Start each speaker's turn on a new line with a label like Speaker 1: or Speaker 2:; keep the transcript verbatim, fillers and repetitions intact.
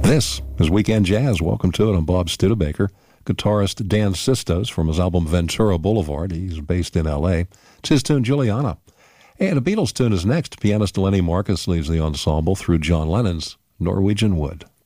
Speaker 1: This is Weekend Jazz. Welcome to it. I'm Bob Studebaker. Guitarist Dan Sistos from his album Ventura Boulevard. He's based in L A. It's his tune, Juliana. And a Beatles tune is next. Pianist Lenny Marcus leads the ensemble through John Lennon's Norwegian Wood.